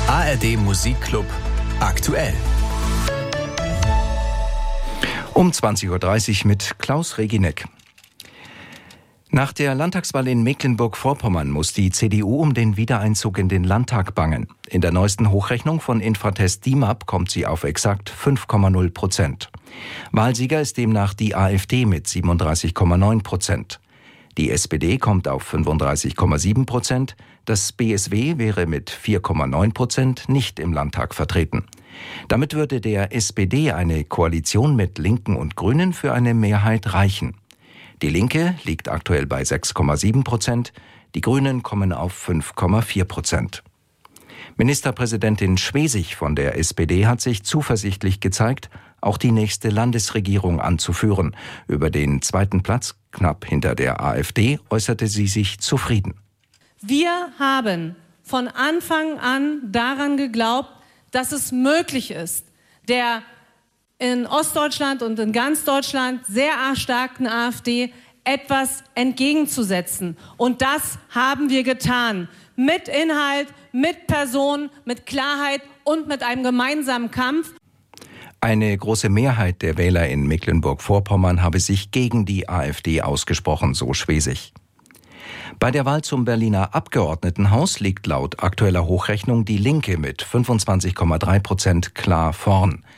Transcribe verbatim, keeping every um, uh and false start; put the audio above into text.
A R D Musikclub aktuell. Um zwanzig Uhr dreißig mit Klaus Regineck. Nach der Landtagswahl in Mecklenburg-Vorpommern muss die C D U um den Wiedereinzug in den Landtag bangen. In der neuesten Hochrechnung von Infratest D I M A P kommt sie auf exakt fünf Komma null Prozent. Wahlsieger ist demnach die AfD mit siebenunddreißig Komma neun Prozent. Die S P D kommt auf fünfunddreißig Komma sieben Prozent. Das B S W wäre mit vier Komma neun Prozent nicht im Landtag vertreten. Damit würde der S P D eine Koalition mit Linken und Grünen für eine Mehrheit reichen. Die Linke liegt aktuell bei sechs Komma sieben Prozent, die Grünen kommen auf fünf Komma vier Prozent. Ministerpräsidentin Schwesig von der S P D hat sich zuversichtlich gezeigt, auch die nächste Landesregierung anzuführen. Über den zweiten Platz, knapp hinter der AfD, äußerte sie sich zufrieden. Wir haben von Anfang an daran geglaubt, dass es möglich ist, der in Ostdeutschland und in ganz Deutschland sehr starken AfD etwas entgegenzusetzen. Und das haben wir getan. Mit Inhalt, mit Person, mit Klarheit und mit einem gemeinsamen Kampf. Eine große Mehrheit der Wähler in Mecklenburg-Vorpommern habe sich gegen die AfD ausgesprochen, so Schwesig. Bei der Wahl zum Berliner Abgeordnetenhaus liegt laut aktueller Hochrechnung die Linke mit fünfundzwanzig Komma drei Prozent klar vorn.